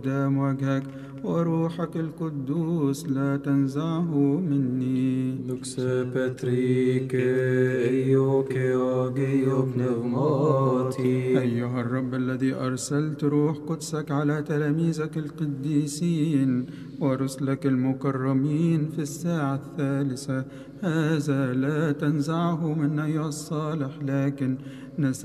قدام وجهك، وروحك القدوس لا تنزعه مني. Luxe Petrike Ioke Agio Pneumati. أيها الرب الذي أرسلت روح قدسك على تلاميذك القديسين ورسلك المكرمين في الساعة الثالثة، هذا لا تنزعه منا أيها الصالح، لكن